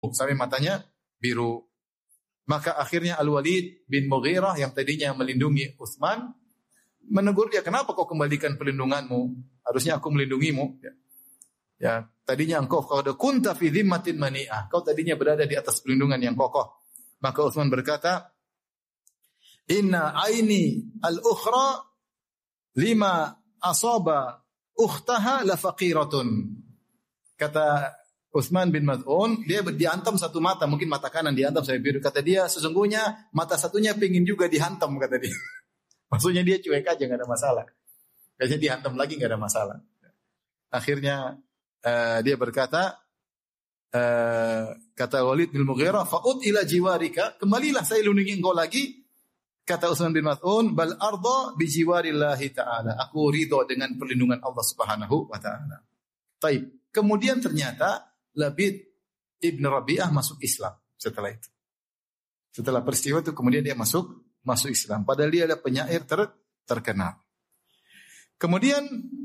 sampai matanya biru. Maka akhirnya Al-Walid bin Mughirah yang tadinya melindungi Utsman menegur dia, kenapa kau kembalikan perlindunganmu? Harusnya aku melindungimu. Ya, tadinya engkau qad kunta fi dhimmatin mani'ah. Kau tadinya berada di atas perlindungan yang kokoh. Maka Utsman berkata, "Inna aini al-ukhra lima asaba ukhtaha la faqiratun." Kata Utsman bin Maz'un, dia dihantam satu mata, mungkin mata kanan dihantam sampai biru. Kata dia, sesungguhnya mata satunya pengin juga dihantam, kata dia. Maksudnya dia cuek aja, nggak ada masalah. Kayaknya dihantam lagi nggak ada masalah. Akhirnya dia berkata, kata Walid bin Mughirah, fa'ud ila jiwarika, kembalilah saya lindungi engkau lagi. Kata Utsman bin Maz'un, bal arda bi jiwarillahi ta'ala. Aku ridho dengan perlindungan Allah Subhanahu wa ta'ala. Taib. Kemudian ternyata Labid ibn Rabi'ah masuk Islam setelah itu. Setelah peristiwa itu kemudian dia masuk Islam. Padahal dia adalah penyair terkenal. Kemudian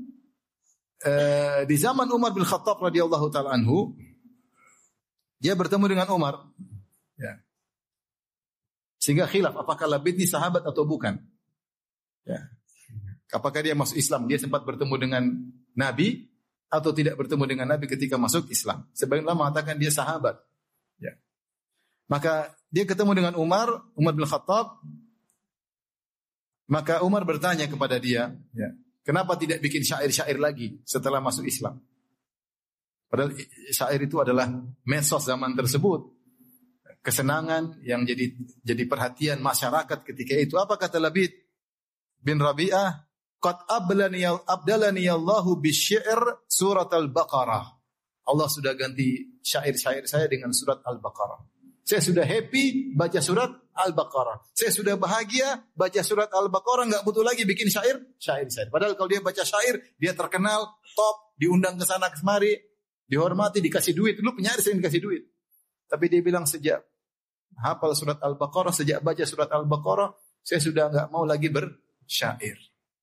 di zaman Umar bin Khattab radhiyallahu taala anhu, dia bertemu dengan Umar. Ya. Sehingga khilaf apakah Labid ini sahabat atau bukan. Ya. Apakah dia masuk Islam? Dia sempat bertemu dengan Nabi atau tidak bertemu dengan Nabi ketika masuk Islam. Sebagian ulama mengatakan dia sahabat. Ya. Maka dia ketemu dengan Umar bin Khattab. Maka Umar bertanya kepada dia, ya, kenapa tidak bikin syair-syair lagi setelah masuk Islam? Padahal syair itu adalah medsos zaman tersebut. Kesenangan yang jadi perhatian masyarakat ketika itu. Apa kata Labid bin Rabi'ah? Qad abdalani Allahu bisyair surat Al-Baqarah. Allah sudah ganti syair-syair saya dengan surat Al-Baqarah. Saya sudah happy baca surat Al-Baqarah. Saya sudah bahagia baca surat Al-Baqarah, enggak butuh lagi bikin syair. Padahal kalau dia baca syair, dia terkenal, top, diundang ke sana ke kemari, dihormati, dikasih duit. Dulu penyair sering dikasih duit. Tapi dia bilang sejak hafal surat Al-Baqarah, sejak baca surat Al-Baqarah, saya sudah enggak mau lagi bersyair.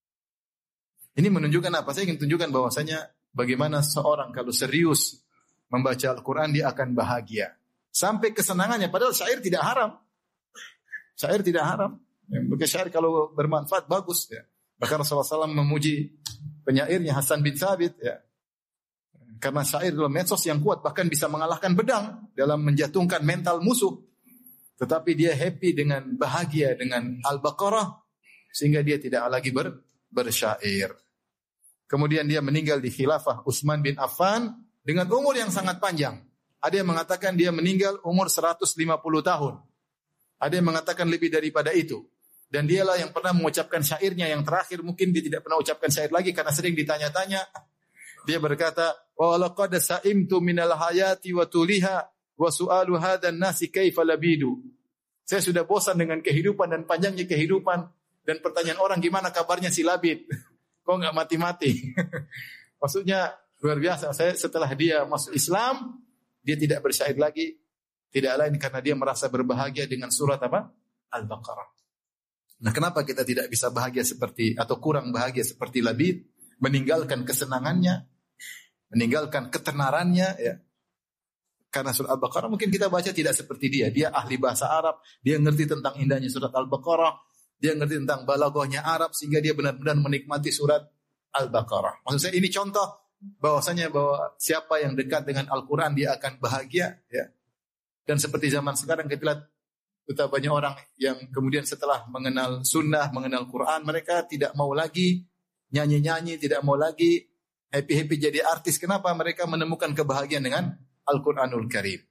Ini menunjukkan apa? Saya ingin tunjukkan bahwasanya bagaimana seorang kalau serius membaca Al-Quran dia akan bahagia. Sampai kesenangannya, padahal syair tidak haram. Syair tidak haram. Maka syair kalau bermanfaat bagus. Ya. Bahkan Rasulullah SAW memuji penyairnya Hasan bin Thabit. Ya. Karena syair adalah medsos yang kuat, bahkan bisa mengalahkan pedang dalam menjatuhkan mental musuh. Tetapi dia happy dengan bahagia dengan Al-Baqarah, sehingga dia tidak lagi bersyair. Kemudian dia meninggal di khilafah Utsman bin Affan dengan umur yang sangat panjang. Ada yang mengatakan dia meninggal umur 150 tahun. Ada yang mengatakan lebih daripada itu. Dan dialah yang pernah mengucapkan syairnya yang terakhir. Mungkin dia tidak pernah ucapkan syair lagi karena sering ditanya-tanya. Dia berkata, wa laqad sa'imtu minal hayati wa tuliha wa su'alu hadan nasi kaifa labidu. Saya sudah bosan dengan kehidupan dan panjangnya kehidupan. Dan pertanyaan orang, gimana kabarnya si Labid? Kok enggak mati-mati? Maksudnya luar biasa. Saya setelah dia masuk Islam, dia tidak bersyair lagi, tidak lain karena dia merasa berbahagia dengan surat apa? Al-Baqarah. Nah, kenapa kita tidak bisa bahagia seperti atau kurang bahagia seperti Labid, meninggalkan kesenangannya, meninggalkan ketenarannya, ya? Karena surat Al-Baqarah mungkin kita baca tidak seperti dia. Dia ahli bahasa Arab, dia ngerti tentang indahnya surat Al-Baqarah, dia ngerti tentang balaghahnya Arab sehingga dia benar-benar menikmati surat Al-Baqarah. Maksud saya ini contoh bahwasanya bahwa siapa yang dekat dengan Al-Quran dia akan bahagia, ya. Dan seperti zaman sekarang kita lihat betapa banyak orang yang kemudian setelah mengenal sunnah, mengenal Quran, mereka tidak mau lagi nyanyi-nyanyi, tidak mau lagi happy-happy jadi artis. Kenapa? Mereka menemukan kebahagiaan dengan Al-Quranul Karim.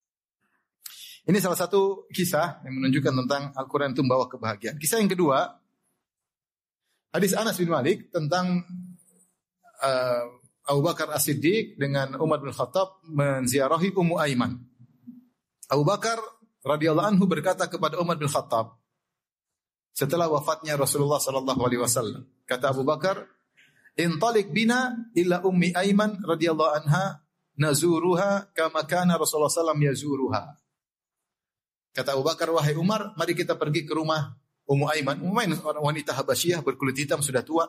Ini salah satu kisah yang menunjukkan tentang Al-Quran itu membawa kebahagiaan. Kisah yang kedua, hadis Anas bin Malik tentang Abu Bakar As-Siddiq dengan Umar bin Khattab menziarahi Ummu Aiman. Abu Bakar radhiyallahu anhu berkata kepada Umar bin Khattab setelah wafatnya Rasulullah sallallahu alaihi wasallam, kata Abu Bakar, "Intalik bina illa Ummi Aiman radhiyallahu anha nazuruha kama kana Rasulullah sallallahu alaihi wasallam yazuruha." Kata Abu Bakar, "Wahai Umar, mari kita pergi ke rumah Ummu Aiman." Ummu Aiman wanita Habasyah berkulit hitam, sudah tua.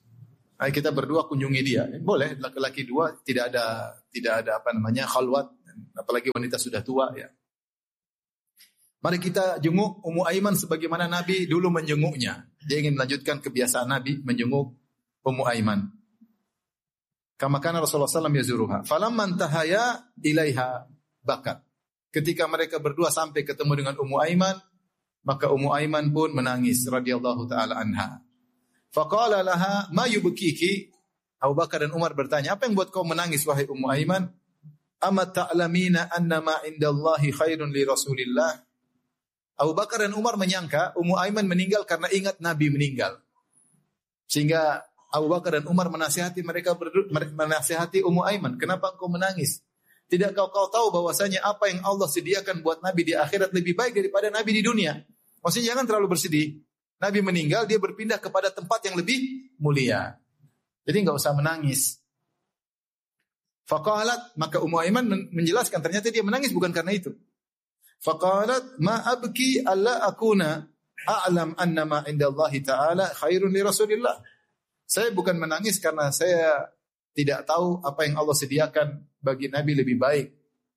Ayo kita berdua kunjungi dia. Boleh laki-laki dua, tidak ada apa namanya khalwat, apalagi wanita sudah tua ya. Mari kita jenguk Ummu Aiman sebagaimana Nabi dulu menjenguknya. Dia ingin melanjutkan kebiasaan Nabi menjenguk Ummu Aiman. Kama kana Rasulullah sallallahu alaihi wasallam yazuruha. Falamma intahaya ilaiha bakat. Ketika mereka berdua sampai ketemu dengan Ummu Aiman, maka Ummu Aiman pun menangis radhiyallahu taala anha. Faqala laha ma yubkiki? Abu Bakar dan Umar bertanya, apa yang buat kau menangis wahai Ummu Aiman? Amma ta'lamina anna ma indallahi khairun li Rasulillah? Abu Bakar dan Umar menyangka Ummu Aiman meninggal karena ingat Nabi meninggal. Sehingga Abu Bakar dan Umar menasihati menasihati Ummu Aiman, kenapa engkau menangis? Tidakkah kau tahu bahwasanya apa yang Allah sediakan buat Nabi di akhirat lebih baik daripada Nabi di dunia? Maksudnya jangan terlalu bersedih. Nabi meninggal, dia berpindah kepada tempat yang lebih mulia. Jadi enggak usah menangis. Faqalat, maka Ummu Aiman menjelaskan ternyata dia menangis bukan karena itu. Faqalat ma abki alla akuna a'lam anna ma indallahi ta'ala khairun li Rasulillah. Saya bukan menangis karena saya tidak tahu apa yang Allah sediakan bagi Nabi lebih baik.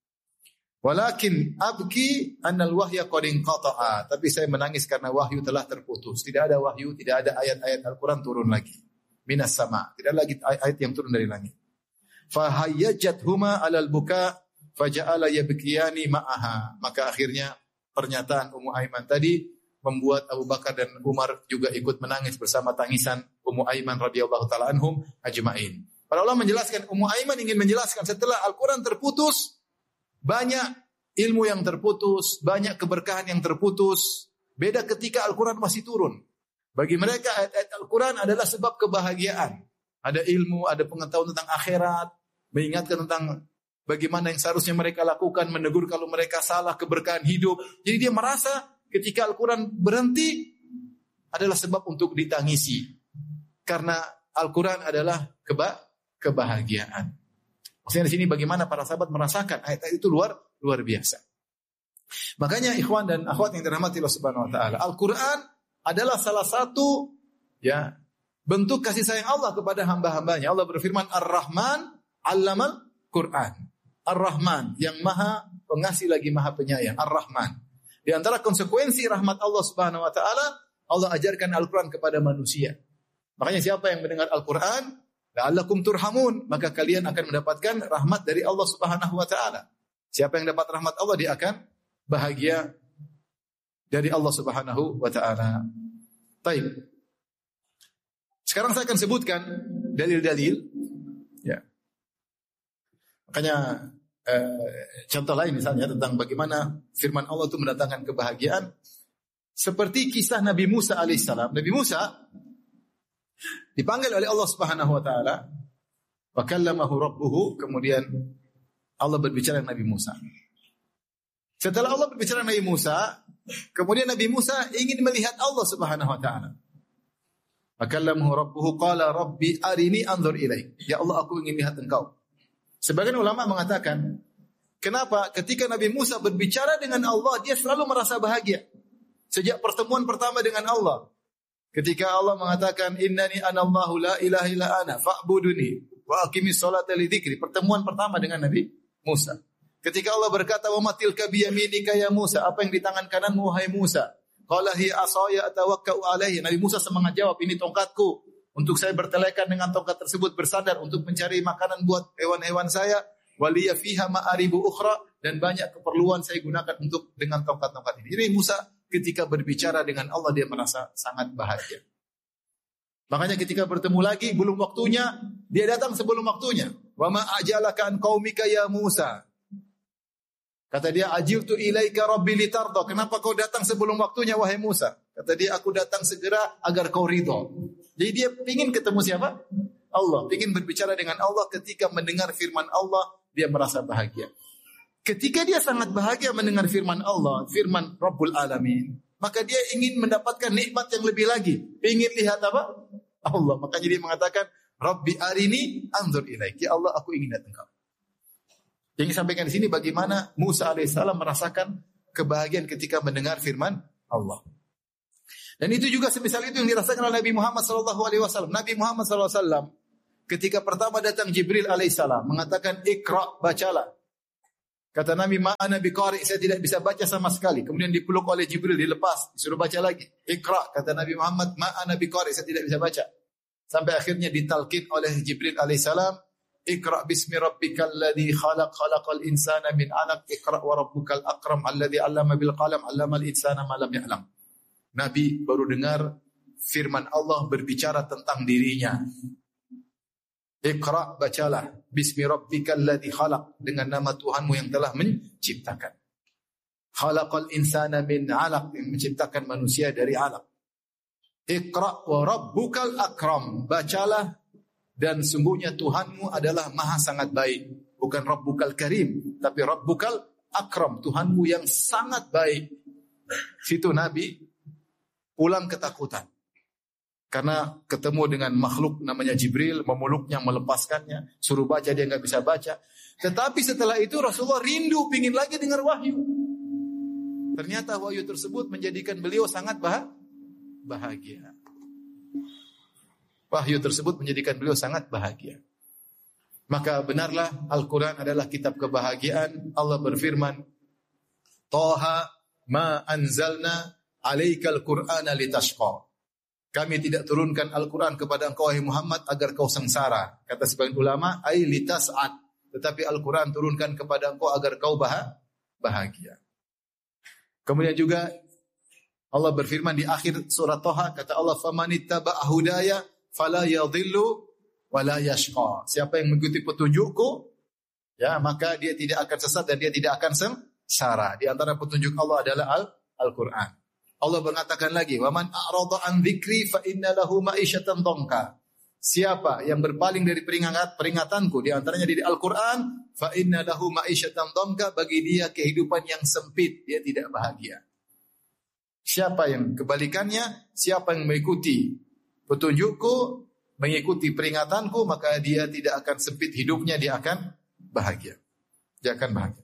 Walakin abki annal wahya qad inqata'a. Tapi saya menangis karena wahyu telah terputus. Tidak ada wahyu, tidak ada ayat-ayat Al-Qur'an turun lagi. Minas sama. Tidak ada lagi ayat yang turun dari langit. Fahayyajat-huma 'alal buka faja'ala yabkiyani ma'aha. Maka akhirnya pernyataan Ummu Aiman tadi membuat Abu Bakar dan Umar juga ikut menangis bersama tangisan Ummu Aiman radhiyallahu taala anhum ajmain. Para ulama menjelaskan, Ummu Aiman ingin menjelaskan setelah Al-Qur'an terputus, banyak ilmu yang terputus, banyak keberkahan yang terputus. Beda ketika Al-Qur'an masih turun. Bagi mereka ayat-ayat Al-Qur'an adalah sebab kebahagiaan. Ada ilmu, ada pengetahuan tentang akhirat, mengingatkan tentang bagaimana yang seharusnya mereka lakukan, menegur kalau mereka salah, keberkahan hidup. Jadi dia merasa ketika Al-Quran berhenti adalah sebab untuk ditangisi. Karena Al-Quran adalah kebahagiaan. Maksudnya di sini bagaimana para sahabat merasakan ayat-ayat itu luar biasa. Makanya ikhwan dan akhwat yang dirahmati Allah Subhanahu wa taala, Al-Quran adalah salah satu ya bentuk kasih sayang Allah kepada hamba-hambanya. Allah berfirman, Ar-Rahman 'allamal Quran. Ar-Rahman, yang maha pengasih lagi maha penyayang. Ar-Rahman. Di antara konsekuensi rahmat Allah Subhanahu wa taala, Allah ajarkan Al-Qur'an kepada manusia. Makanya siapa yang mendengar Al-Qur'an, la'allakum turhamun, maka kalian akan mendapatkan rahmat dari Allah Subhanahu wa taala. Siapa yang dapat rahmat Allah, dia akan bahagia dari Allah Subhanahu wa taala. Baik. Sekarang saya akan sebutkan dalil-dalil ya. Makanya contoh lain misalnya tentang bagaimana firman Allah itu mendatangkan kebahagiaan. Seperti kisah Nabi Musa alaihissalam. Nabi Musa dipanggil oleh Allah Subhanahu wa taala. Wa kallamahu rabbuhu, kemudian Allah berbicara dengan Nabi Musa. Setelah Allah berbicara dengan Nabi Musa, kemudian Nabi Musa ingin melihat Allah Subhanahu wa taala. Wa kallamahu rabbuhu qala rabbi arini anzur ilaik. Ya Allah, aku ingin lihat engkau. Sebagian ulama mengatakan, kenapa ketika Nabi Musa berbicara dengan Allah, dia selalu merasa bahagia. Sejak pertemuan pertama dengan Allah. Ketika Allah mengatakan, Innani anallahu la ilaha illa ana fa'buduni wa aqimis sholata li dzikri. Pertemuan pertama dengan Nabi Musa. Ketika Allah berkata, wa matilka biyaminika ya Musa. Apa yang di tangan kananmu, wahai Musa? Qala hiya asaya atawakkau alaihi. Nabi Musa semangat jawab, ini tongkatku. Untuk saya bertelekan dengan tongkat tersebut, bersandar untuk mencari makanan buat hewan-hewan saya. Waliya fiha ma'aribu ukhra, dan banyak keperluan saya gunakan untuk dengan tongkat-tongkat ini. Jadi Musa ketika berbicara dengan Allah, dia merasa sangat bahagia. Makanya ketika bertemu lagi belum waktunya, dia datang sebelum waktunya. Wa ma ajalaka an qaumika ya Musa. Kata dia, ajiltu ilaika rabbi litarda. Kenapa kau datang sebelum waktunya wahai Musa? Kata dia, aku datang segera agar kau ridho. Jadi dia ingin ketemu siapa? Allah. Ingin berbicara dengan Allah. Ketika mendengar firman Allah, dia merasa bahagia. Ketika dia sangat bahagia mendengar firman Allah, firman Rabbul Alamin, maka dia ingin mendapatkan nikmat yang lebih lagi. Ingin lihat apa? Allah. Makanya dia mengatakan, Rabbi arini anzur ilaik. Ya Allah, aku ingin lihat engkau. Yang disampaikan di sini bagaimana Musa alaihissalam merasakan kebahagiaan ketika mendengar firman Allah. Dan itu juga semisal itu yang dirasakan oleh Nabi Muhammad SAW. Nabi Muhammad SAW ketika pertama datang Jibril alaihissalam mengatakan, Iqra, bacalah. Kata Nabi, ma'ana biqari, saya tidak bisa baca sama sekali. Kemudian dipeluk oleh Jibril, dilepas, disuruh baca lagi. Iqra, kata Nabi Muhammad, ma'ana biqari, saya tidak bisa baca. Sampai akhirnya ditalqin oleh Jibril alaihissalam, Iqra bismi rabbikal ladzi khalaq, khalaqal insana min 'alaq, Iqra wa rabbukal akram alladzi 'allama bil qalam, 'allamal insana ma lam ya'lam. Nabi baru dengar firman Allah berbicara tentang dirinya. Iqra, bacalah, bismi rabbikal ladzi khalaq, dengan nama Tuhanmu yang telah menciptakan. Khalaqal insana min 'alaq, yang menciptakan manusia dari 'alaq. Iqra wa rabbukal akram, bacalah, dan sungguhnya Tuhanmu adalah maha sangat baik. Bukan Rabbukal Karim, tapi Rabbukal Akram, Tuhanmu yang sangat baik. Situ Nabi pulang ketakutan. Karena ketemu dengan makhluk namanya Jibril, memeluknya, melepaskannya, suruh baca dia nggak bisa baca. Tetapi setelah itu Rasulullah rindu, pingin lagi dengar wahyu. Ternyata wahyu tersebut menjadikan beliau sangat bahagia. Wahyu tersebut menjadikan beliau sangat bahagia. Maka benarlah Al-Quran adalah kitab kebahagiaan. Allah berfirman, Toha ma anzalna alaikal Qur'ana litashqa. Kami tidak turunkan Al-Quran kepada engkau, wahai Muhammad, agar kau sengsara. Kata sebagian ulama, ay litas'ad. Tetapi Al-Quran turunkan kepada engkau agar kau bahagia. Kemudian juga Allah berfirman di akhir surat Toha, kata Allah, famanittaba'a hudaya fala yadhillu wala yashqa. Siapa yang mengikuti petunjukku, ya, maka dia tidak akan sesat dan dia tidak akan sengsara. Di antara petunjuk Allah adalah Al-Quran. Allah mengatakan lagi, wa man a'rada an dzikri fa inna lahu ma'isyatan dhanka. Siapa yang berpaling dari peringatanku, di antaranya dari Al-Quran, fa inna lahu ma'isyatan dhanka, bagi dia kehidupan yang sempit, dia tidak bahagia. Siapa yang kebalikannya, siapa yang mengikuti petunjukku, mengikuti peringatanku, maka dia tidak akan sempit hidupnya, dia akan bahagia. Dia akan bahagia.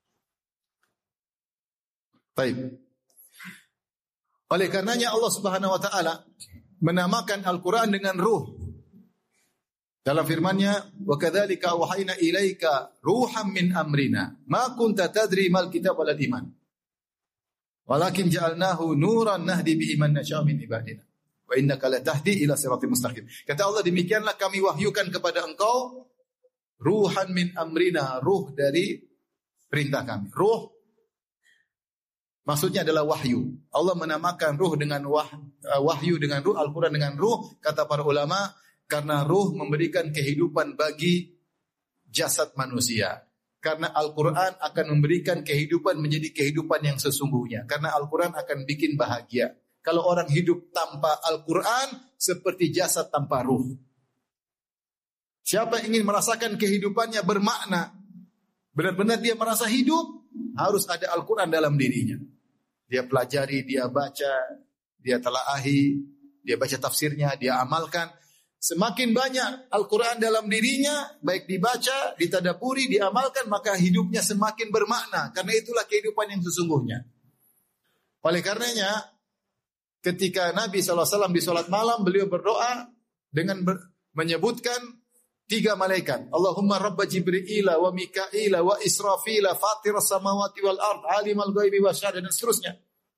Baik. Oleh karenanya Allah Subhanahu wa taala menamakan Al-Qur'an dengan ruh. Dalam firman-Nya, "Wa kadzalika auhayna ilaika ruham min amrina, ma kunta tadri mal kitab wal iman. Walakin ja'alnahu nuran nahdi bihi man nasha'u min ibadina. Wa innaka latahdi ila siratal mustaqim." Kata Allah, demikianlah kami wahyukan kepada engkau ruhan min amrina, ruh dari perintah kami. Ruh maksudnya adalah wahyu. Allah menamakan ruh dengan wahyu dengan ruh, Al-Quran dengan ruh, kata para ulama, karena ruh memberikan kehidupan bagi jasad manusia. Karena Al-Quran akan memberikan kehidupan menjadi kehidupan yang sesungguhnya. Karena Al-Quran akan bikin bahagia. Kalau orang hidup tanpa Al-Quran, seperti jasad tanpa ruh. Siapa yang ingin merasakan kehidupannya bermakna, benar-benar dia merasa hidup, harus ada Al-Quran dalam dirinya. Dia pelajari, dia baca, dia telaahi, dia baca tafsirnya, dia amalkan. Semakin banyak Al-Quran dalam dirinya, baik dibaca, ditadaburi, diamalkan, maka hidupnya semakin bermakna. Karena itulah kehidupan yang sesungguhnya. Oleh karenanya, ketika Nabi SAW di sholat malam, beliau berdoa dengan menyebutkan 3 malaikat. Allahumma rabba Jibrila wa Mikaila wa Israfila fatiras samawati wal ard alimal ghaibi wasyahada, dan seterusnya.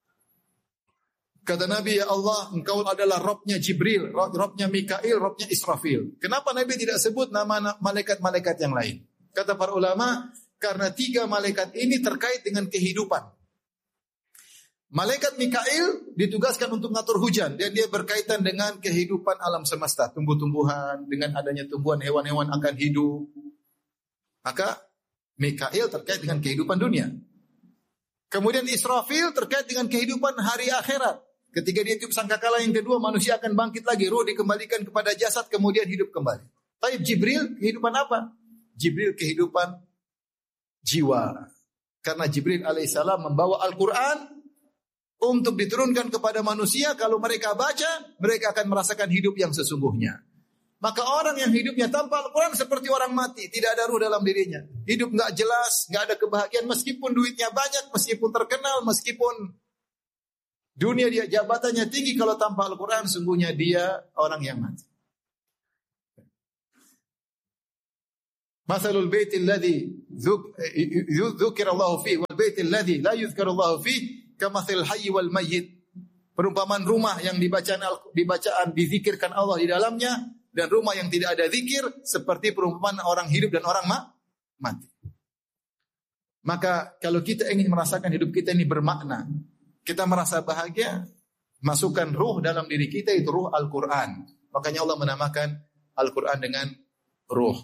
Kata Nabi, ya Allah, engkau adalah Rabbnya Jibril, Rabbnya Mikail, Rabbnya Israfil. Kenapa Nabi tidak sebut nama malaikat-malaikat yang lain? Kata para ulama, karena 3 malaikat ini terkait dengan kehidupan. Malaikat Mikail ditugaskan untuk mengatur hujan, dan dia berkaitan dengan kehidupan alam semesta, tumbuh-tumbuhan, dengan adanya tumbuhan, hewan-hewan akan hidup. Maka Mikail terkait dengan kehidupan dunia. Kemudian Israfil terkait dengan kehidupan hari akhirat. Ketika dia tiup sangkakala yang kedua, manusia akan bangkit lagi, roh dikembalikan kepada jasad, kemudian hidup kembali. Tapi Jibril kehidupan apa? Jibril kehidupan jiwa. Karena Jibril alaihissalam membawa Al-Quran untuk diturunkan kepada manusia. Kalau mereka baca, mereka akan merasakan hidup yang sesungguhnya. Maka orang yang hidupnya tanpa Al-Quran seperti orang mati, tidak ada ruh dalam dirinya. Hidup nggak jelas, nggak ada kebahagiaan, meskipun duitnya banyak, meskipun terkenal, meskipun dunia dia jabatannya tinggi, kalau tanpa Al-Quran sungguhnya dia orang yang mati. Masalul baitil ladzi dzukirallahu fihi wal baitil ladzi la yuzkarullahu fihi kamathil hayy wal mayyit. Perumpamaan rumah yang dibacaan dizikirkan Allah di dalamnya dan rumah yang tidak ada zikir seperti perumpamaan orang hidup dan orang mati. Maka kalau kita ingin merasakan hidup kita ini bermakna, kita merasa bahagia, masukkan ruh dalam diri kita, itu ruh Al-Quran. Makanya Allah menamakan Al-Quran dengan ruh.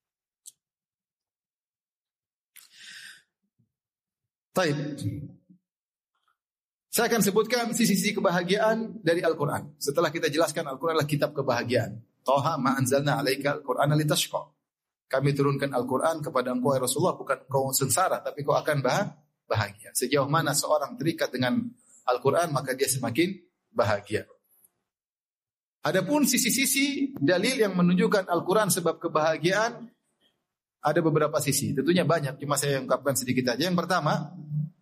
Taib. Saya akan sebutkan sisi-sisi kebahagiaan dari Al-Quran. Setelah kita jelaskan Al-Quran adalah kitab kebahagiaan. Toha ma anzalna alaika al-Qur'ana litashqa. Kami turunkan Al-Quran kepada engkau ya Rasulullah, bukan engkau sengsara, tapi kau akan bahagia. Sejauh mana seorang terikat dengan Al-Quran, maka dia semakin bahagia. Adapun sisi-sisi dalil yang menunjukkan Al-Quran sebab kebahagiaan, ada beberapa sisi. Tentunya banyak, cuma saya ungkapkan sedikit saja. Yang pertama,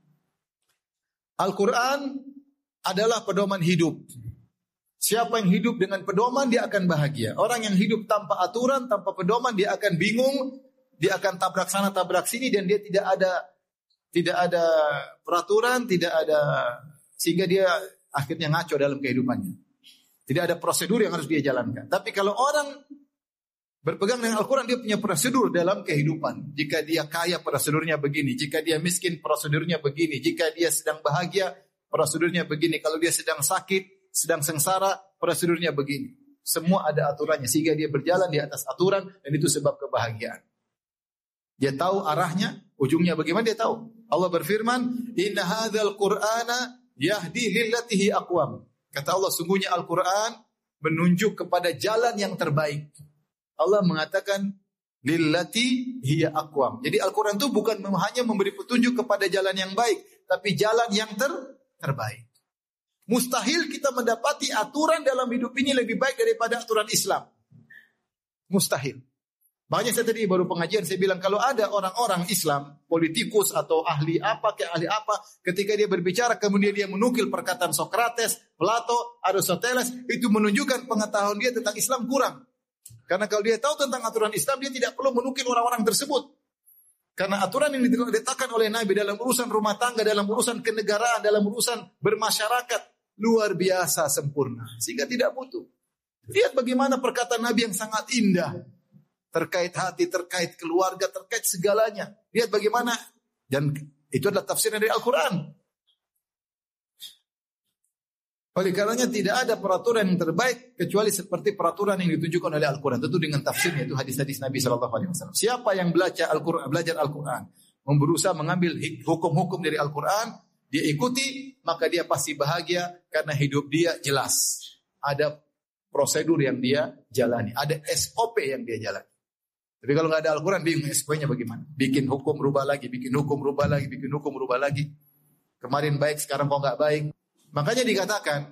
Al-Quran adalah pedoman hidup. Siapa yang hidup dengan pedoman, dia akan bahagia. Orang yang hidup tanpa aturan, tanpa pedoman, dia akan bingung, dia akan tabrak sana, tabrak sini, dan dia tidak ada peraturan, sehingga dia akhirnya ngaco dalam kehidupannya. Tidak ada prosedur yang harus dia jalankan. Tapi kalau orang berpegang dengan Al-Quran, dia punya prosedur dalam kehidupan. Jika dia kaya, prosedurnya begini. Jika dia miskin, prosedurnya begini. Jika dia sedang bahagia, prosedurnya begini. Kalau dia sedang sakit, sedang sengsara, prosedurnya begini. Semua ada aturannya, sehingga dia berjalan di atas aturan, dan itu sebab kebahagiaan. Dia tahu arahnya, ujungnya bagaimana, dia tahu. Allah berfirman, "Inna hadzal Qur'ana yahdi lillati hi aqwam." Kata Allah, sungguhnya Al-Quran menunjuk kepada jalan yang terbaik. Allah mengatakan, lillati hiya aqwam. Jadi Al-Quran itu bukan hanya memberi petunjuk kepada jalan yang baik, tapi jalan yang terbaik. Mustahil kita mendapati aturan dalam hidup ini lebih baik daripada aturan Islam. Mustahil. Makanya saya tadi baru pengajian, saya bilang kalau ada orang-orang Islam, politikus atau ahli apa, ketika dia berbicara kemudian dia menukil perkataan Sokrates, Plato, Aristoteles, itu menunjukkan pengetahuan dia tentang Islam kurang. Karena kalau dia tahu tentang aturan Islam, dia tidak perlu menukil orang-orang tersebut. Karena aturan yang diletakkan oleh Nabi dalam urusan rumah tangga, dalam urusan kenegaraan, dalam urusan bermasyarakat, luar biasa sempurna. Sehingga tidak butuh. Lihat bagaimana perkataan Nabi yang sangat indah. Terkait hati, terkait keluarga, terkait segalanya. Lihat bagaimana. Dan itu adalah tafsir dari Al-Quran. Oleh karenanya tidak ada peraturan yang terbaik kecuali seperti peraturan yang ditunjukkan oleh Al-Quran. Tentu dengan tafsirnya, itu hadis-hadis Nabi SAW. Siapa yang belajar Al-Quran, berusaha mengambil hukum-hukum dari Al-Quran, dia ikuti, maka dia pasti bahagia karena hidup dia jelas. Ada prosedur yang dia jalani, ada SOP yang dia jalani. Tapi kalau nggak ada Al-Quran, bingung SOP-nya bagaimana? Bikin hukum rubah lagi, bikin hukum rubah lagi, bikin hukum rubah lagi. Kemarin baik, sekarang kok nggak baik. Makanya dikatakan,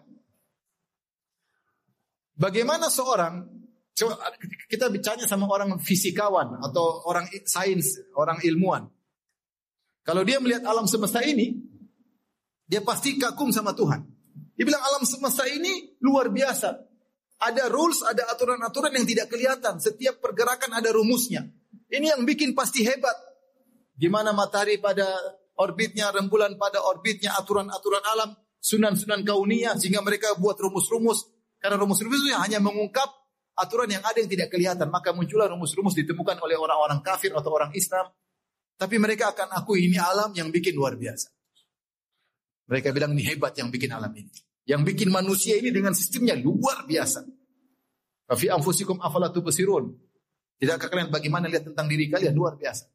bagaimana seorang, kita bicaranya sama orang fisikawan atau orang sains, orang ilmuwan. Kalau dia melihat alam semesta ini, dia pasti kagum sama Tuhan. Dia bilang alam semesta ini luar biasa. Ada rules, ada aturan-aturan yang tidak kelihatan. Setiap pergerakan ada rumusnya. Ini yang bikin pasti hebat. Gimana matahari pada orbitnya, rembulan pada orbitnya, aturan-aturan alam, sunan-sunan kauniyah, sehingga mereka buat rumus-rumus. Karena rumus-rumus itu hanya mengungkap aturan yang ada yang tidak kelihatan. Maka muncullah rumus-rumus ditemukan oleh orang-orang kafir atau orang Islam. Tapi mereka akan akui ini alam yang bikin luar biasa. Mereka bilang ini hebat yang bikin alam ini. Yang bikin manusia ini dengan sistemnya luar biasa. Fi anfusikum afala tubsirun. Tidakkah kalian bagaimana lihat tentang diri kalian, luar biasa.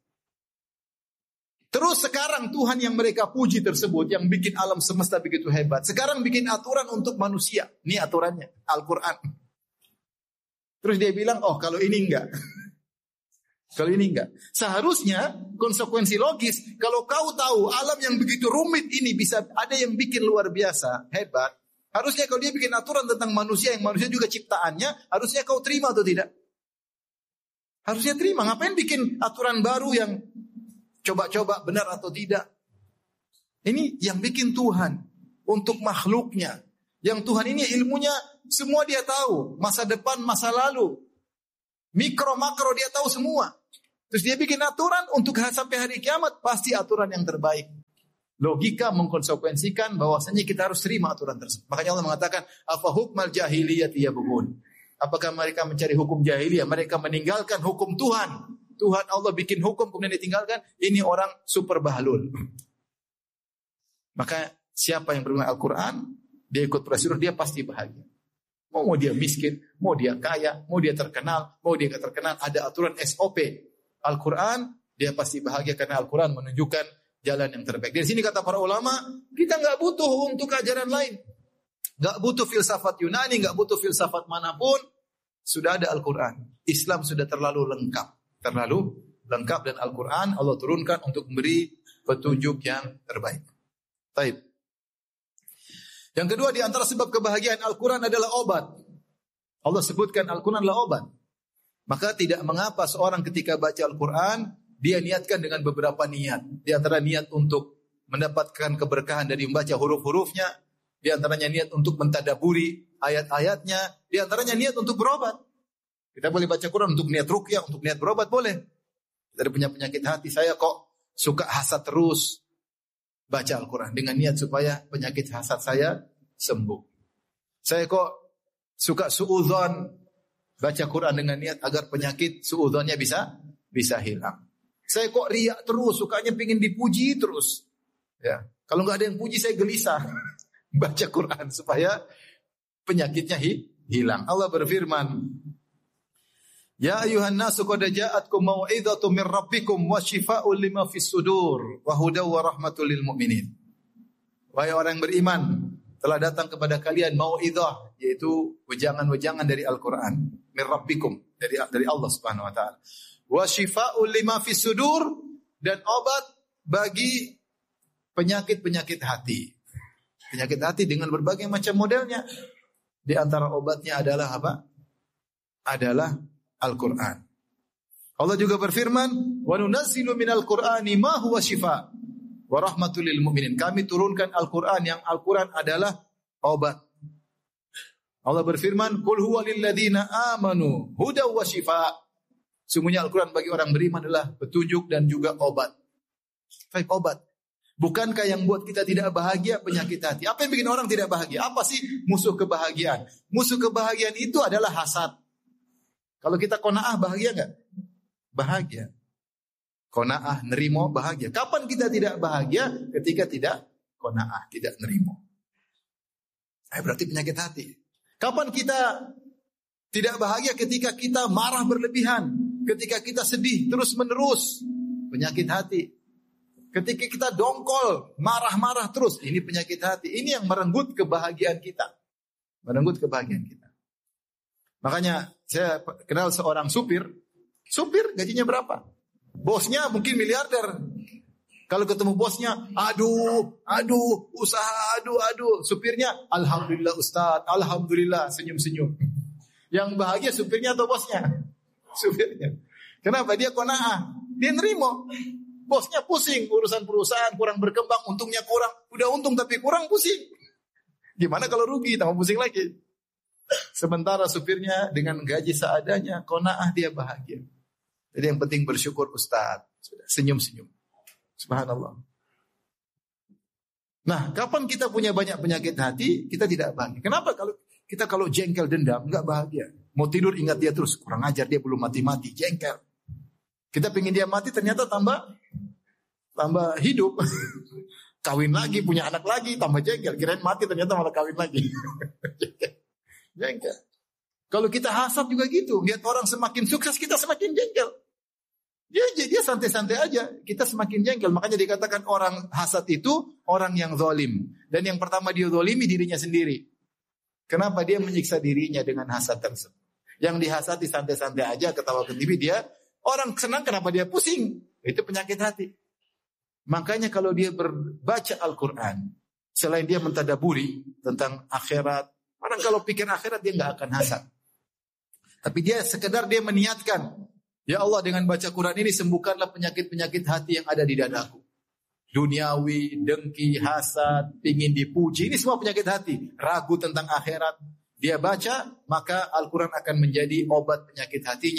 Terus sekarang Tuhan yang mereka puji tersebut, yang bikin alam semesta begitu hebat, sekarang bikin aturan untuk manusia. Ini aturannya, Al-Quran. Terus dia bilang, oh kalau ini enggak. Kalau ini enggak. Seharusnya konsekuensi logis, kalau kau tahu alam yang begitu rumit ini bisa ada yang bikin luar biasa, hebat. Harusnya kalau dia bikin aturan tentang manusia, yang manusia juga ciptaannya, harusnya kau terima atau tidak? Harusnya terima. Ngapain bikin aturan baru yang coba-coba benar atau tidak? Ini yang bikin Tuhan untuk makhluknya. Yang Tuhan ini ilmunya semua dia tahu. Masa depan, masa lalu. Mikro, makro dia tahu semua. Terus dia bikin aturan untuk sampai hari kiamat, pasti aturan yang terbaik. Logika mengkonsekuensikan bahwasanya kita harus terima aturan tersebut. Makanya Allah mengatakan, afa hukmal jahiliyati yabghun. Apakah mereka mencari hukum jahiliyah? Mereka meninggalkan hukum Tuhan. Tuhan Allah bikin hukum kemudian ditinggalkan. Ini orang super bahlul. Maka siapa yang beriman Al-Quran, dia ikut prosedur, dia pasti bahagia. Mau dia miskin, mau dia kaya, mau dia terkenal, mau dia tidak terkenal, ada aturan SOP. Al-Quran, dia pasti bahagia karena Al-Quran menunjukkan jalan yang terbaik. Dari sini kata para ulama, kita nggak butuh untuk ajaran lain. Nggak butuh filsafat Yunani, nggak butuh filsafat manapun. Sudah ada Al-Quran. Islam sudah terlalu lengkap. Dan Al-Quran Allah turunkan untuk memberi petunjuk yang terbaik. Baik. Yang kedua di antara sebab kebahagiaan Al-Quran adalah obat. Allah sebutkan Al-Quran adalah obat. Maka tidak mengapa seorang ketika baca Al-Quran, dia niatkan dengan beberapa niat. Di antara niat untuk mendapatkan keberkahan dari membaca huruf-hurufnya. Di antaranya niat untuk mentadaburi ayat-ayatnya. Di antaranya niat untuk berobat. Kita boleh baca Quran untuk niat ruqyah, untuk niat berobat boleh. Kita punya penyakit hati, saya kok suka hasad terus. Baca Al-Quran dengan niat supaya penyakit hasad saya sembuh. Saya kok suka suudzon. Baca Quran dengan niat agar penyakit suudzonnya bisa hilang. Saya kok riak terus, sukanya pingin dipuji terus. Ya, kalau nggak ada yang puji saya gelisah. Baca Quran supaya penyakitnya hilang. Allah berfirman, Ya ayuhan nasu qad ja'atkum mau'izatun min rabbikum wa shifaa'un lima fis sudur wa hudaw wa rahmatul lil mu'minin. Wahai orang yang beriman, telah datang kepada kalian mau'izah, yaitu wejangan-wejangan dari Al-Quran, min rabbikum, dari Allah Subhanahu wa taala. Wa shifaa'un lima fis sudur, dan obat bagi penyakit-penyakit hati. Penyakit hati dengan berbagai macam modelnya. Di antara obatnya adalah apa? Adalah Al-Quran. Allah juga berfirman, "Wa nunazzilu minal Qur'ani ma huwa shifaa wa rahmatul lil mu'minin." Kami turunkan Al-Quran yang Al-Quran adalah obat. Allah berfirman, "Qul huwa lil ladzina amanu hudaw wa shifaa." Sungguhnya Al-Quran bagi orang beriman adalah petunjuk dan juga obat. Baik, obat. Bukankah yang buat kita tidak bahagia penyakit hati? Apa yang bikin orang tidak bahagia? Apa sih musuh kebahagiaan? Musuh kebahagiaan itu adalah hasad. Kalau kita qanaah bahagia enggak? Bahagia. Qanaah, nerimo, bahagia. Kapan kita tidak bahagia? Ketika tidak qanaah, tidak nerimo. Berarti penyakit hati. Kapan kita tidak bahagia? Ketika kita marah berlebihan. Ketika kita sedih terus menerus. Penyakit hati. Ketika kita dongkol, marah-marah terus. Ini penyakit hati. Ini yang merenggut kebahagiaan kita. Merenggut kebahagiaan kita. Makanya saya kenal seorang supir. Supir gajinya berapa? Bosnya mungkin miliarder. Kalau ketemu bosnya, aduh, usaha, aduh. Supirnya, alhamdulillah Ustaz, alhamdulillah, senyum-senyum. Yang bahagia supirnya atau bosnya? Supirnya. Kenapa? Dia qanaah. Dia nerimo. Bosnya pusing, urusan perusahaan kurang berkembang, untungnya kurang. Udah untung tapi kurang, pusing. Gimana kalau rugi, tambah pusing lagi. Sementara supirnya dengan gaji seadanya, qanaah, dia bahagia. Jadi yang penting bersyukur Ustaz. Senyum-senyum. Subhanallah. Nah, kapan kita punya banyak penyakit hati, kita tidak bahagia. Kenapa? Kalau jengkel dendam, enggak bahagia. Mau tidur ingat dia terus, kurang ajar dia belum mati-mati, jengkel. Kita pengen dia mati, ternyata tambah hidup. Kawin lagi, punya anak lagi, tambah jengkel. Kirain mati, ternyata malah kawin lagi. Jengkel. Kalau kita hasad juga gitu, lihat orang semakin sukses, kita semakin jengkel. Dia santai-santai aja, kita semakin jengkel. Makanya dikatakan orang hasad itu orang yang zalim. Dan yang pertama dia zalimi dirinya sendiri. Kenapa? Dia menyiksa dirinya dengan hasad tersebut. Yang dihasati santai-santai aja, ketawa ke TV, dia orang senang, kenapa dia pusing? Itu penyakit hati. Makanya kalau dia berbaca Al-Quran, selain dia mentadaburi tentang akhirat, orang kalau pikir akhirat dia nggak akan hasad. Tapi dia sekedar dia meniatkan, ya Allah dengan baca Quran ini sembuhkanlah penyakit-penyakit hati yang ada di dadaku. Duniawi, dengki, hasad, pingin dipuji, ini semua penyakit hati. Ragu tentang akhirat. Dia baca, maka Al-Quran akan menjadi obat penyakit hatinya.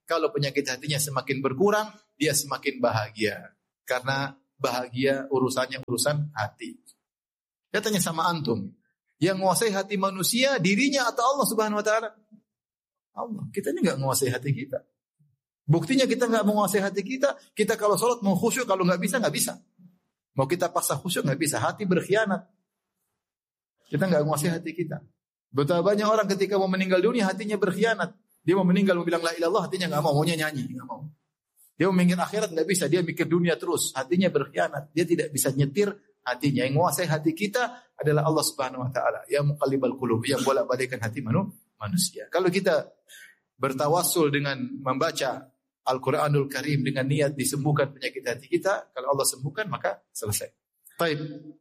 Kalau penyakit hatinya semakin berkurang, dia semakin bahagia. Karena bahagia urusannya urusan hati. Dia tanya sama antum, yang menguasai hati manusia, dirinya atau Allah Subhanahu Wa Taala? Allah. Kita ini nggak menguasai hati kita. Buktinya kita nggak menguasai hati kita. Kita kalau sholat mau khusyuk, kalau nggak bisa, nggak bisa. Mau kita paksa khusyuk nggak bisa. Hati berkhianat. Kita nggak menguasai hati kita. Betapa banyak orang ketika mau meninggal dunia hatinya berkhianat. Dia mau meninggal mau bilang la ilaha illallah, hatinya nggak mau, maunya nyanyi, nggak mau. Dia mau mikir akhirat nggak bisa, dia mikir dunia terus. Hatinya berkhianat. Dia tidak bisa nyetir hatinya. Yang menguasai hati kita adalah Allah Subhanahu Wa Taala. Yang muqallibal qulub, yang bolak-balikkan hati manusia. Kalau kita bertawassul dengan membaca Al-Quranul Karim dengan niat disembuhkan penyakit hati kita, kalau Allah sembuhkan maka selesai. Baik.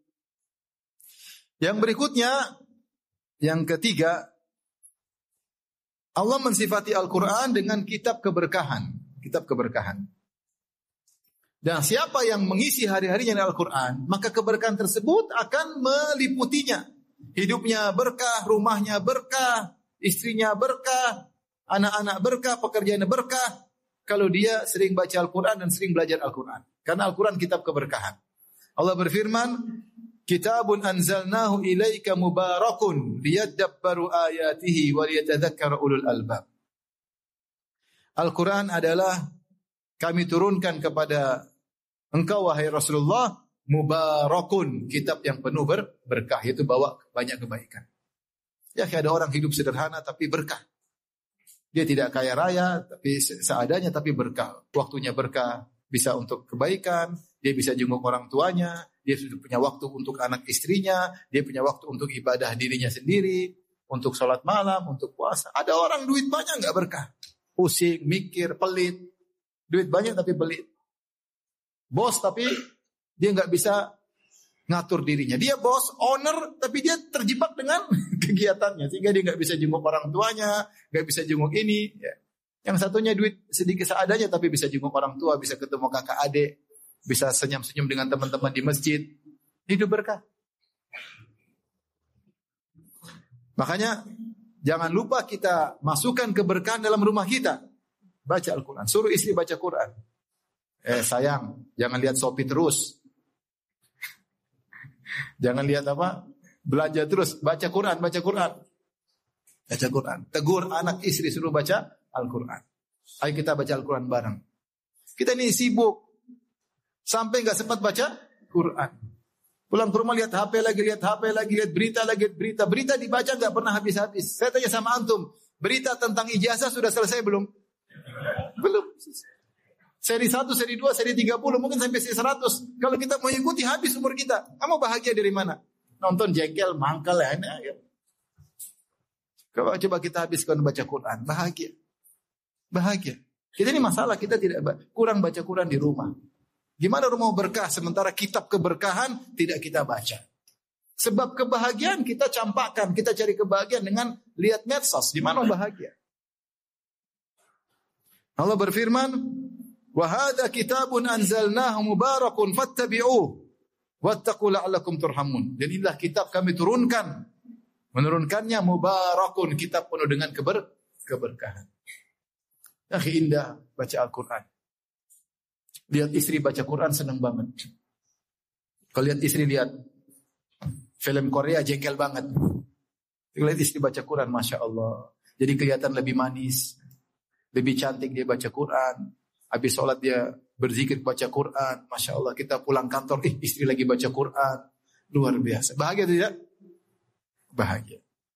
Yang berikutnya, yang ketiga, Allah mensifati Al-Quran dengan kitab keberkahan. Kitab keberkahan. Dan siapa yang mengisi hari-harinya dengan Al-Quran, maka keberkahan tersebut akan meliputinya. Hidupnya berkah, rumahnya berkah, istrinya berkah, anak-anak berkah, pekerjaannya berkah. Kalau dia sering baca Al-Quran dan sering belajar Al-Quran. Karena Al-Quran kitab keberkahan. Allah berfirman, Kitabun anzalnahu ilaika mubarakun liyadabbaru ayatihi wa liyatadzakkara ulul albab. Al-Quran adalah kami turunkan kepada engkau wahai Rasulullah, mubarakun, kitab yang penuh berkah, itu bawa banyak kebaikan. Ya, ada orang hidup sederhana tapi berkah. Dia tidak kaya raya, tapi seadanya tapi berkah. Waktunya berkah, bisa untuk kebaikan, dia bisa jenguk orang tuanya, dia punya waktu untuk anak istrinya, dia punya waktu untuk ibadah dirinya sendiri, untuk sholat malam, untuk puasa. Ada orang duit banyak nggak berkah, pusing, mikir, pelit. Duit banyak tapi pelit. Bos tapi dia nggak bisa ngatur dirinya. Dia bos, owner, tapi dia terjebak dengan kegiatannya. Sehingga dia nggak bisa jenguk orang tuanya, nggak bisa jenguk ini. Ya. Yang satunya duit sedikit seadanya, tapi bisa jenguk orang tua, bisa ketemu kakak adik, bisa senyum-senyum dengan teman-teman di masjid. Hidup berkah. Makanya, jangan lupa kita masukkan keberkahan dalam rumah kita. Baca Al-Quran. Suruh istri baca Quran. Sayang, jangan lihat Shopee terus. Jangan lihat apa? Belanja terus, baca Quran, baca Quran. Baca Quran. Tegur anak istri suruh baca Al-Quran. Ayo kita baca Al-Quran bareng. Kita ini sibuk sampai enggak sempat baca Quran. Pulang ke rumah lihat HP lagi, lihat berita lagi, berita dibaca enggak pernah habis-habis. Saya tanya sama antum, berita tentang ijazah sudah selesai belum? Belum. Seri 1, seri 2, seri 30, mungkin sampai seri 100. Kalau kita mau ikuti habis umur kita. Kamu bahagia dari mana? Nonton jengkel, mangkal ya. Kalau coba kita habiskan baca Quran, bahagia. Bahagia. Kita ini masalah, kita tidak kurang baca Quran di rumah. Gimana rumah berkah sementara kitab keberkahan tidak kita baca? Sebab kebahagiaan kita campakkan, kita cari kebahagiaan dengan lihat medsos. Di mana bahagia? Allah berfirman, wa hadza kitabun anzalnahu mubarakun fattabi'uhu wattaqu la'allakum turhamun. Dan inilah kitab kami turunkan. Menurunkannya mubarakun, kitab penuh dengan keberkahan. Akhi, indah baca Al-Quran. Lihat istri baca Quran senang banget. Kalau lihat istri lihat film Korea jengkel banget. Lihat istri baca Quran, Masya Allah. Jadi kelihatan lebih manis, lebih cantik dia baca Quran. Habis sholat dia berzikir baca Quran. Masya Allah, kita pulang kantor, istri lagi baca Quran. Luar biasa. Bahagia tidak? Bahagia.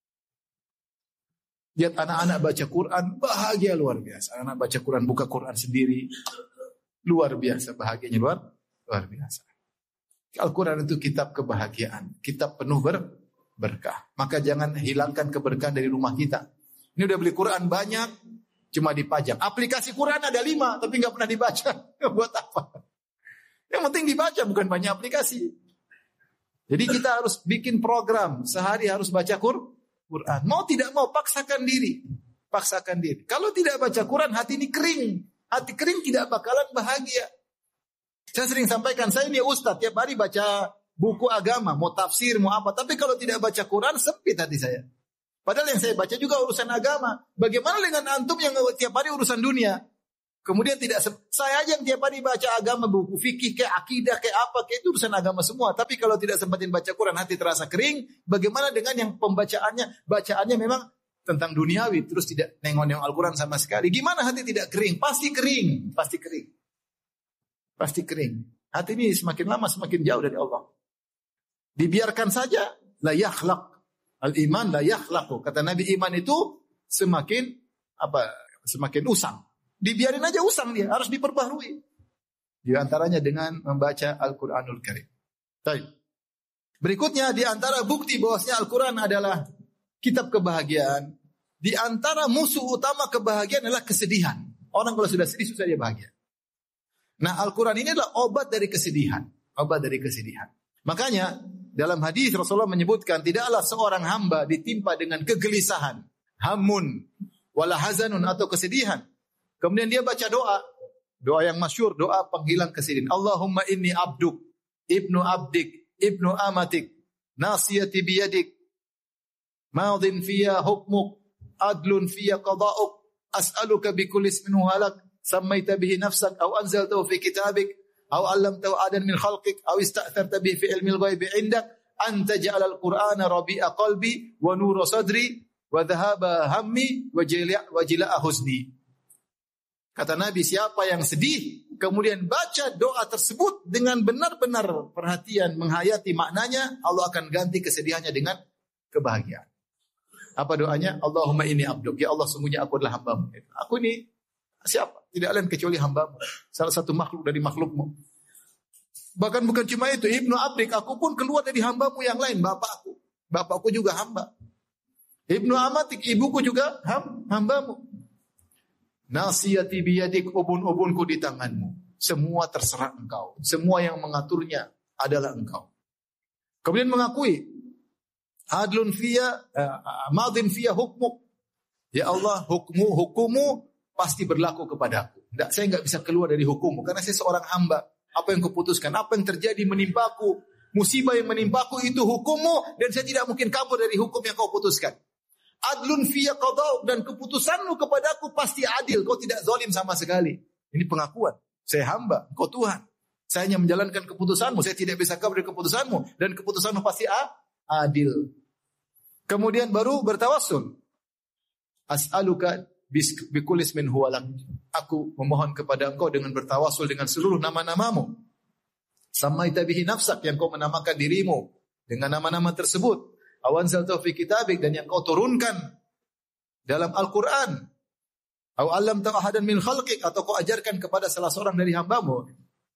Lihat anak-anak baca Quran, bahagia luar biasa. Anak baca Quran, buka Quran sendiri. Luar biasa, bahagianya luar biasa. Al-Quran itu kitab kebahagiaan. Kitab penuh berkah. Maka jangan hilangkan keberkahan dari rumah kita. Ini udah beli Quran banyak, cuma dipajang. Aplikasi Quran ada 5, tapi nggak pernah dibaca. Buat apa? Yang penting dibaca, bukan banyak aplikasi. Jadi kita harus bikin program. Sehari harus baca Quran. Mau tidak mau, paksakan diri. Paksakan diri. Kalau tidak baca Quran, hati ini kering. Hati kering tidak bakalan bahagia. Saya sering sampaikan, saya ini ustadz. Tiap hari baca buku agama. Mau tafsir, mau apa. Tapi kalau tidak baca Quran, sempit hati saya. Padahal yang saya baca juga urusan agama. Bagaimana dengan antum yang tiap hari urusan dunia? Kemudian saya aja yang tiap hari baca agama, buku fikih, kayak akidah, kayak apa, kayak itu urusan agama semua. Tapi kalau tidak sempatin baca Quran, hati terasa kering. Bagaimana dengan yang bacaannya memang tentang duniawi, terus tidak nengok-nengok Al-Quran sama sekali. Gimana hati tidak kering? Pasti kering. Hati ini semakin lama semakin jauh dari Allah. Dibiarkan saja, la yakhlaq. Al-iman la yakhlaqu. Kata Nabi, iman itu semakin usang. Dibiarin aja usang dia, harus diperbaharui. Di antaranya dengan membaca Al-Quranul Karim. Baik. Berikutnya, di antara bukti bahwasanya Al-Quran adalah kitab kebahagiaan. Di antara musuh utama kebahagiaan adalah kesedihan. Orang kalau sudah sedih, susah dia bahagia. Nah, Al-Quran ini adalah obat dari kesedihan. Makanya, dalam hadis Rasulullah menyebutkan, tidaklah seorang hamba ditimpa dengan kegelisahan, hamun, wala hazanun, atau kesedihan. Kemudian dia baca doa yang masyhur, doa penghilang kesedihan. Allahumma inni abduk, ibnu abdik, ibnu amatik, nasiyati biyadik, madin fiya hukmuk, adlun fiya qada'uk, as'aluka bikulli ismin halak, sammaita bihi nafsak, aw anzaltahu fi kitabik, aw 'allamtahu adan min khalqik, aw ista'tharta bihi fi ilmil ghaibi 'indak, anta ja'ala al-Qur'ana rabi'a qalbi wa nura sadri wa dhahaba hammi wa jila'a huzni. Kata Nabi, siapa yang sedih, kemudian baca doa tersebut dengan benar-benar perhatian, menghayati maknanya, Allah akan ganti kesedihannya dengan kebahagiaan. Apa doanya? Allahumma inni abduk. Ya Allah, sungguhnya aku adalah hambamu. Aku ini siapa? Tidak lain kecuali hambamu. Salah satu makhluk dari makhlukmu. Bahkan bukan cuma itu, ibnu abdik, aku pun keluar dari hambamu yang lain, bapakku. Bapakku juga hamba. Ibnu amatik, ibuku juga hambamu. Nasiyati biyadik, ubun-ubunku di tanganmu. Semua terserah engkau. Semua yang mengaturnya adalah engkau. Kemudian mengakui, adlun fiya, madin fiya hukmuk. Ya Allah, hukumu pasti berlaku kepadaku. Saya enggak bisa keluar dari hukumu, karena saya seorang hamba. Apa yang kuputuskan, apa yang terjadi menimpaku, musibah yang menimpaku itu hukumu, dan saya tidak mungkin kabur dari hukum yang kau putuskan. Adlun fiya qada'uk, dan keputusanmu kepadaku pasti adil, kau tidak zalim sama sekali. Ini pengakuan, saya hamba, kau Tuhan. Saya hanya menjalankan keputusanmu, saya tidak bisa kabur dari keputusanmu, dan keputusanmu pasti adil. Kemudian baru bertawassul. As'aluka bikulis min huwalak. Aku memohon kepada engkau dengan bertawassul dengan seluruh nama-namamu. Samaita bihi nafsak, yang kau menamakan dirimu dengan nama-nama tersebut. Awanzaltahu fi kitabik, dan yang kau turunkan dalam Al-Quran. Aw 'allamtahu ahadan min khalqik, atau kau ajarkan kepada salah seorang dari hambamu.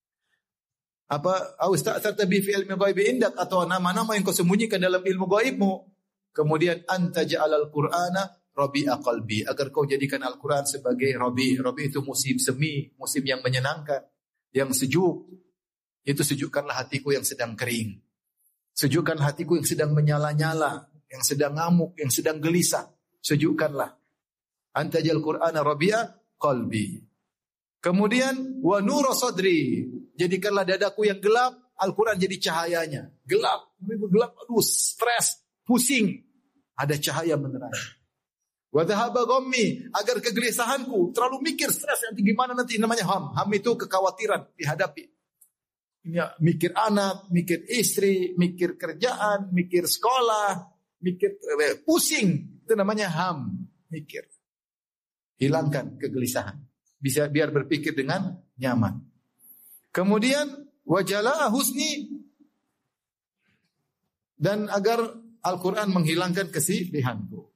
Aw ista'tharta bi fi ilmi ghaibi indak, atau nama-nama yang kau sembunyikan dalam ilmu gaibmu. Kemudian anta ja'alal Qur'ana rabi'a qalbi, agar kau jadikan Al-Quran sebagai rabi. Rabi itu musim semi, musim yang menyenangkan, yang sejuk. Itu sejukkanlah hatiku yang sedang kering. Sejukkan hatiku yang sedang menyala-nyala, yang sedang ngamuk, yang sedang gelisah. Sejukkanlah. Anta ja'al Qur'ana rabi'a qalbi. Kemudian wa nura sadri, jadikanlah dadaku yang gelap, Al-Quran jadi cahayanya. Gelap, aduh, stres, pusing. Ada cahaya menerangi. Wa dhahaba ghammi, agar kegelisahanku, terlalu mikir, stres, nanti gimana nanti, namanya ham. Ham itu kekhawatiran dihadapi. Ya, mikir anak, mikir istri, mikir kerjaan, mikir sekolah, mikir pusing. Itu namanya ham, mikir. Hilangkan kegelisahan. Bisa biar berpikir dengan nyaman. Kemudian wajala husni, dan agar Al-Quran menghilangkan kesedihanku.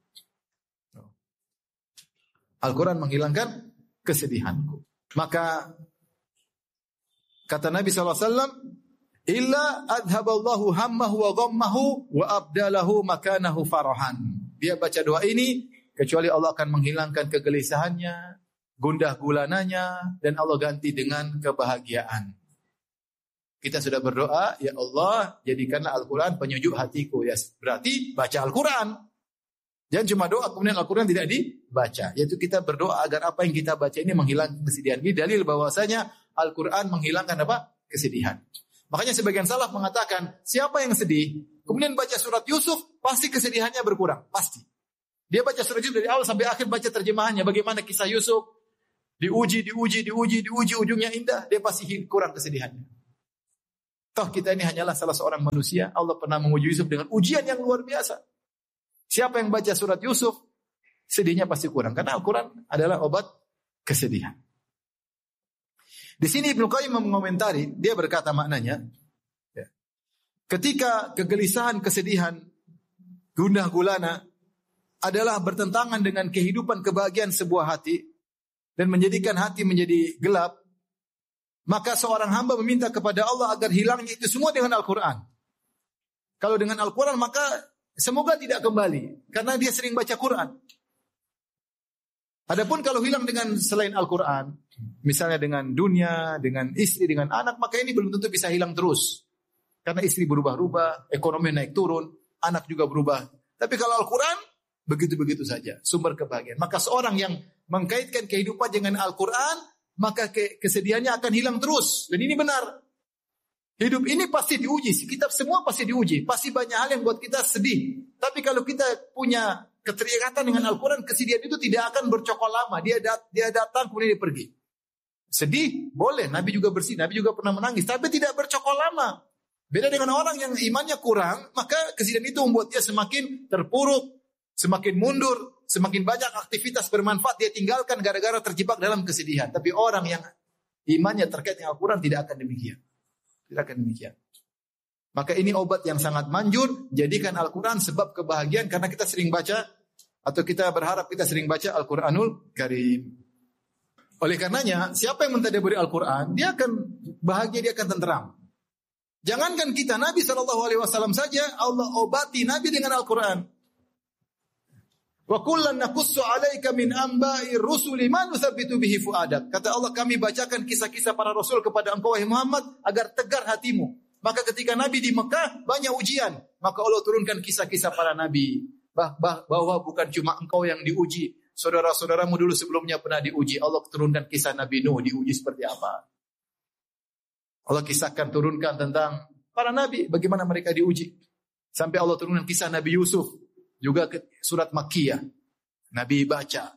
Al-Quran menghilangkan kesedihanku. Maka kata Nabi SAW, illa adhaballahu hammahu wa ghammahu wa abdalahu makanahu farahan. Dia baca doa ini, kecuali Allah akan menghilangkan kegelisahannya, gundah gulananya, dan Allah ganti dengan kebahagiaan. Kita sudah berdoa, ya Allah, jadikanlah Al-Quran penyujuk hatiku. Ya, berarti baca Al-Quran. Jangan cuma doa, kemudian Al-Quran tidak dibaca. Yaitu kita berdoa agar apa yang kita baca ini menghilangkan kesedihan. Ini dalil bahwasanya Al-Quran menghilangkan apa? Kesedihan. Makanya sebagian salaf mengatakan, siapa yang sedih, kemudian baca surat Yusuf, pasti kesedihannya berkurang. Pasti. Dia baca surat Yusuf dari awal sampai akhir, baca terjemahannya. Bagaimana kisah Yusuf Diuji, ujungnya indah, dia pasti kurang kesedihannya. Toh kita ini hanyalah salah seorang manusia. Allah pernah menguji Yusuf dengan ujian yang luar biasa. Siapa yang baca surat Yusuf, sedihnya pasti kurang. Karena Al-Quran adalah obat kesedihan. Di sini Ibnu Qayyim mengomentari, dia berkata maknanya, ya, ketika kegelisahan, kesedihan, gundah gulana adalah bertentangan dengan kehidupan kebahagiaan sebuah hati dan menjadikan hati menjadi gelap, maka seorang hamba meminta kepada Allah agar hilangnya itu semua dengan Al-Quran. Kalau dengan Al-Quran maka semoga tidak kembali karena dia sering baca Quran. Adapun kalau hilang dengan selain Al-Quran, misalnya dengan dunia, dengan istri, dengan anak, maka ini belum tentu bisa hilang terus. Karena istri berubah-ubah, ekonomi naik turun, anak juga berubah. Tapi kalau Al-Quran, begitu-begitu saja, sumber kebahagiaan. Maka seorang yang mengkaitkan kehidupan dengan Al-Quran, maka kesedihannya akan hilang terus. Dan ini benar. Hidup ini pasti diuji, kita semua pasti diuji. Pasti banyak hal yang buat kita sedih. Tapi kalau kita punya keterikatan dengan Al-Quran, kesedihan itu tidak akan bercokol lama. Dia datang, kemudian dia pergi. Sedih, boleh. Nabi juga bersedih, Nabi juga pernah menangis. Tapi tidak bercokol lama. Beda dengan orang yang imannya kurang, maka kesedihan itu membuat dia semakin terpuruk, semakin mundur, semakin banyak aktivitas bermanfaat dia tinggalkan gara-gara terjebak dalam kesedihan. Tapi orang yang imannya terkait dengan Al-Quran tidak akan demikian. Tidak akan demikian. Maka ini obat yang sangat manjur. Jadikan Al-Quran sebab kebahagiaan karena kita sering baca atau kita berharap kita sering baca Al-Quranul Karim. Oleh karenanya, siapa yang mentadabburi Al-Quran, dia akan bahagia, dia akan tenteram. Jangankan kita, Nabi SAW saja Allah obati Nabi dengan Al-Quran. Wa kullan naqussu 'alaika min anba'i rusuli ma nuthabbitu bihi fu'adak. Kata Allah, kami bacakan kisah-kisah para rasul kepada engkau wahai Muhammad agar tegar hatimu. Maka ketika Nabi di Mekah banyak ujian, maka Allah turunkan kisah-kisah para nabi bahwa bukan cuma engkau yang diuji, saudara-saudaramu dulu sebelumnya pernah diuji. Allah turunkan kisah Nabi Nuh diuji seperti apa. Allah kisahkan turunkan tentang para nabi bagaimana mereka diuji. Sampai Allah turunkan kisah Nabi Yusuf juga ke surat Makkiyah. Nabi baca.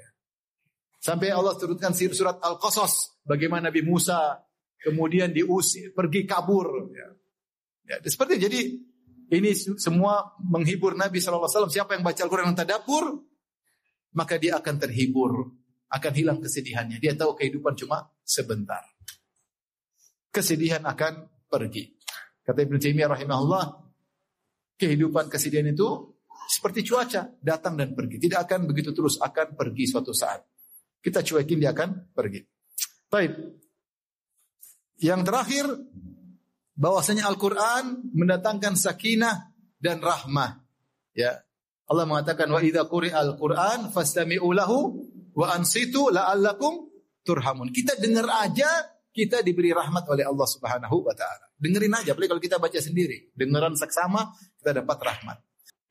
Sampai Allah turunkan surat Al-Qasas bagaimana Nabi Musa kemudian diusir, pergi kabur. Ya, seperti jadi ini semua menghibur Nabi SAW. Siapa yang baca Al-Quran dan tadabbur, maka dia akan terhibur, akan hilang kesedihannya. Dia tahu kehidupan cuma sebentar. Kesedihan akan pergi. Kata Ibnu Taimiyah rahimahullah, kehidupan kesedihan itu seperti cuaca, datang dan pergi. Tidak akan begitu terus, akan pergi suatu saat. Kita cuekin, dia akan pergi. Baik. Yang terakhir, bahwasanya Al-Quran mendatangkan sakinah dan rahmah. Ya, Allah mengatakan wa idza quri'al Qur'an fastami'u lahu wa ansitu la'allakum turhamun. Kita dengar aja, kita diberi rahmat oleh Allah Subhanahu wa taala. Dengerin aja, apalagi kalau kita baca sendiri, dengeran seksama kita dapat rahmat.